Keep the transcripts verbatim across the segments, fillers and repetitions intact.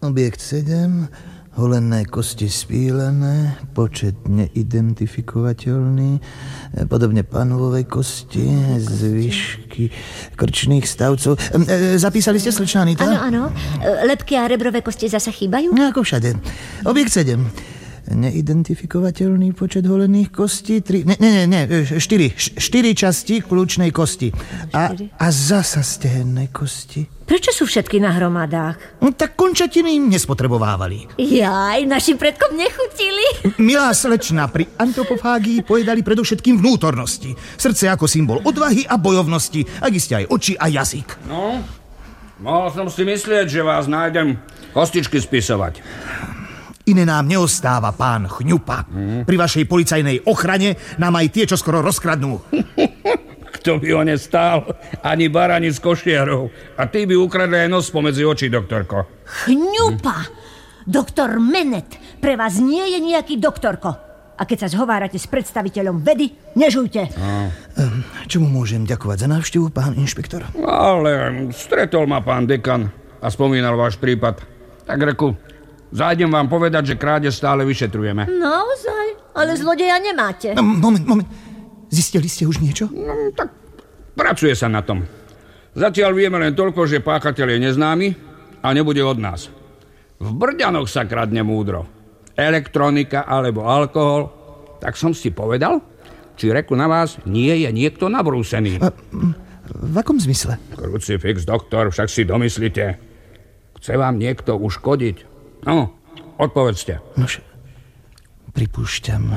Objekt sedem, holenné kosti spílené, počet neidentifikovateľný, podobne panvové kosti, zvyšky krčných stavcov. Zapísali ste, slečná Anita? Áno, áno. Lebky a rebrové kosti zasa chýbajú? No, ako všade. Objekt sedem. Neidentifikovateľný počet holených kostí, tri, ne, ne, ne, štyri, štyri časti kľúčnej kosti. A, a zasa stehenné kosti. Prečo sú všetky na hromadách? No, tak končatiny im nespotrebovávali. Jaj, našim predkom nechutili. Milá slečna, pri antropofágii pojedali predovšetkým vnútornosti. Srdce ako symbol odvahy a bojovnosti, ak iste aj oči a jazyk. No, mohol som si myslieť, že vás nájdem kostičky spisovať. Iné nám neostáva, pán Chňupa. Mm. Pri vašej policajnej ochrane nám aj tie, čo skoro rozkradnú. Kto by ho nestál? Ani barani z košiarov. A ty by ukradli aj nos pomedzi očí, doktorko. Chňupa! Doktor Menet pre vás nie je nejaký doktorko. A keď sa zhovárate s predstaviteľom vedy, nežujte. No. Čomu môžem ďakovať za návštevu, pán inšpektor? Ale stretol ma pán dekan a spomínal váš prípad. Tak reku, zájdem vám povedať, že krádež stále vyšetrujeme. Naozaj? Ale zlodeja nemáte. No, moment, moment. Zistili ste už niečo? No, tak pracuje sa na tom. Zatiaľ vieme len toľko, že páchateľ je neznámy a nebude od nás. V Brďanoch sa kradne múdro. Elektronika alebo alkohol. Tak som si povedal, či reku na vás nie je niekto nabrúsený. A, v akom zmysle? Krucifix, doktor, však si domyslíte. Chce vám niekto uškodiť? No, odpovedzte. Nož, pripúšťam,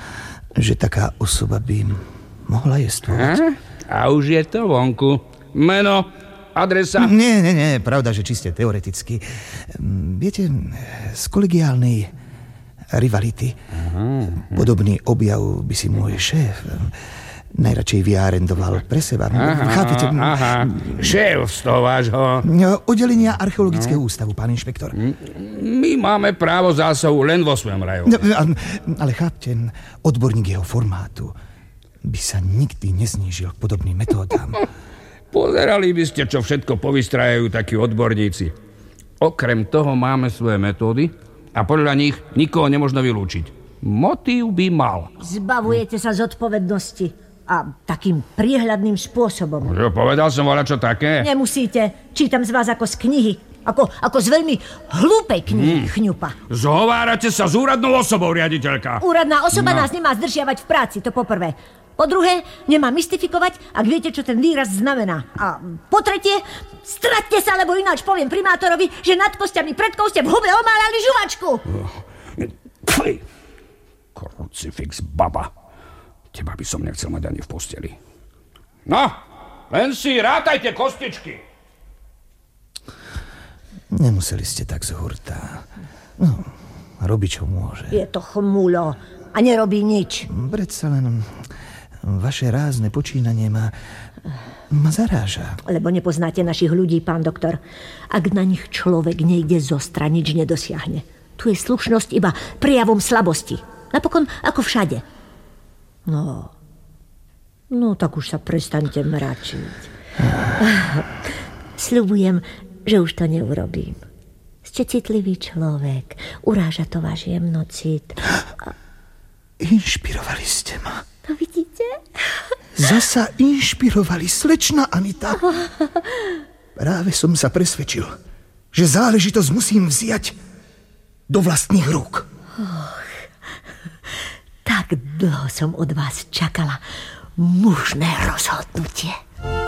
že taká osoba by mohla jestvovať. A, a už je to vonku. Meno, adresa? Nie, nie, nie, pravda, že čiste teoreticky. Viete, z kolegiálnej rivality. Aha. Podobný objav by si môj šéf najradšej vyarendoval pre seba. Aha, Chápete? Aha, šéf z toho vášho... Oddelenia archeologického no. ústavu, pán inšpektor. My máme právo zásahu len vo svojom raju. No, ale chápte, odborník jeho formátu by sa nikdy neznížil k podobným metódám. Pozerali by ste, čo všetko povystrajajú takí odborníci. Okrem toho máme svoje metódy a podľa nich nikoho nemožno vylúčiť. Motív by mal. Zbavujete sa zodpovednosti. A takým priehľadným spôsobom. Že povedal som voľačo také? Nemusíte. Čítam z vás ako z knihy. Ako, ako z veľmi hlúpej knihy, hmm. Chňupa. Zhovárate sa s úradnou osobou, riaditeľka. Úradná osoba no. nás nemá zdržiavať v práci, to po prvé. Po druhé, nemá mystifikovať, ak viete, čo ten výraz znamená. A po tretie, straťte sa, lebo ináč poviem primátorovi, že nad kostiami predkov ste v hube omálali žuvačku. Pfej. Krucifix, baba. Teba by som nechcel mať ani v posteli. No, len si rátajte kostičky. Nemuseli ste tak z hurta. No, robí, čo môže. Je to chmulo a nerobí nič. Predsa len vaše rázne počínanie ma, ma zaráža. Lebo nepoznáte našich ľudí, pán doktor. Ak na nich človek nejde zostra, nič nedosiahne. Tu je slušnosť iba prejavom slabosti. Napokon ako všade. No, no tak už sa prestaňte mračiť. Sľubujem, že už to neurobím. Ste citlivý človek, uráža to váš jemnocit. A... Inšpirovali ste ma. No vidíte? Zasa inšpirovali, slečna Anita. Práve som sa presvedčil, že záležitosť musím vziať do vlastných rúk. Oh. Tak dlho som od vás čakala mužné rozhodnutie.